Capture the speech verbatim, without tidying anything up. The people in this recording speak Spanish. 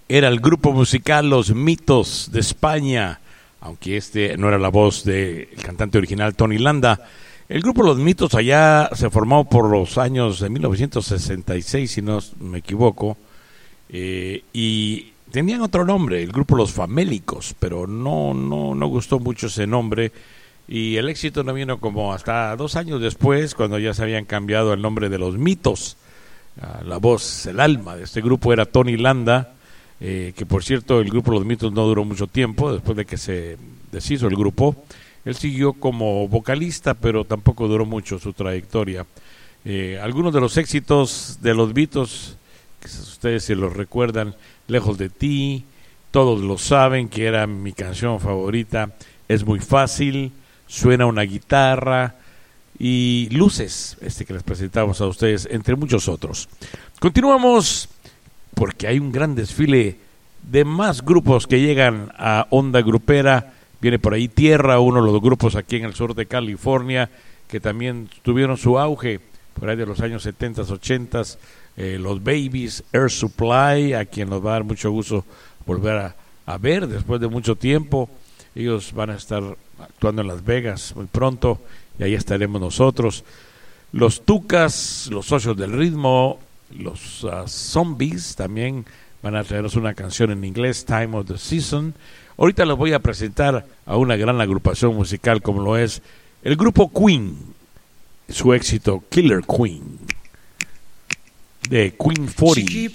era el grupo musical Los Mitos de España, aunque este no era la voz del cantante original Tony Landa. El grupo Los Mitos allá se formó por los años de mil novecientos sesenta y seis, si no me equivoco, eh, y tenían otro nombre, el grupo Los Famélicos, pero no, no, no gustó mucho ese nombre, y el éxito no vino como hasta dos años después, cuando ya se habían cambiado el nombre de Los Mitos. La voz, el alma de este grupo era Tony Landa, eh, que por cierto el grupo Los Mitos no duró mucho tiempo, después de que se deshizo el grupo. Él siguió como vocalista, pero tampoco duró mucho su trayectoria. Eh, algunos de los éxitos de Los Mitos, que ustedes se los recuerdan, Lejos de ti, Todos lo saben, que era mi canción favorita, Es muy fácil, Suena una guitarra, y Luces, este que les presentamos a ustedes, entre muchos otros. Continuamos porque hay un gran desfile de más grupos que llegan a Onda Grupera. Viene por ahí Tierra, uno de los grupos aquí en el sur de California que también tuvieron su auge por ahí de los años setenta, ochenta, eh, los Babies, Air Supply, a quien nos va a dar mucho gusto volver a, a ver después de mucho tiempo. Ellos van a estar actuando en Las Vegas muy pronto y ahí estaremos nosotros. Los Tucas, los Socios del Ritmo, los uh, Zombies también van a traernos una canción en inglés, Time of the Season. Ahorita les voy a presentar a una gran agrupación musical como lo es el grupo Queen, su éxito Killer Queen, de Queen cuarenta.